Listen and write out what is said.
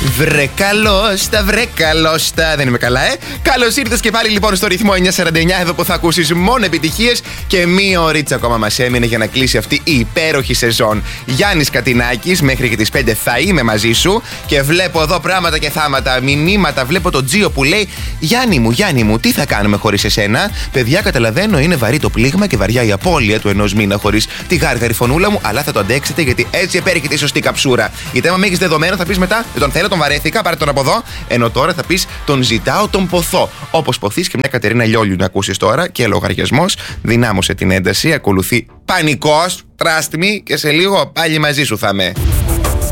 Βρε καλώς τα. Δεν είμαι καλά, Καλώς ήρθες και πάλι λοιπόν στο ρυθμό 949, εδώ που θα ακούσεις μόνο επιτυχίες και μία ωρίτσα ακόμα μας έμεινε για να κλείσει αυτή η υπέροχη σεζόν. Γιάννης Κατινάκης, μέχρι και τις 5 θα είμαι μαζί σου και βλέπω εδώ πράγματα και θάματα, μηνύματα. Βλέπω τον Τζίο που λέει: Γιάννη μου, τι θα κάνουμε χωρίς εσένα? Παιδιά, καταλαβαίνω, είναι βαρύ το πλήγμα και βαριά η απώλεια του ενός μήνα χωρίς τη γάργαρη φωνούλα μου, αλλά θα το αντέξετε γιατί έτσι επέρχεται η σωστή καψούρα. Γιατί άμα με έχεις δεδομένο, θα πεις μετά: Δεν τον θέλω, τον βαρέθηκα, πάρε τον από εδώ. Ενώ τώρα θα πεις: Τον ζητάω, τον ποθώ. Όπως ποθείς και μια Κατερίνα Λιόλιου να ακούσεις τώρα και λογαριασμός. Δυνάμωσε την ένταση, ακολουθεί πανικός, trust me, και σε λίγο πάλι μαζί σου θα είμαι.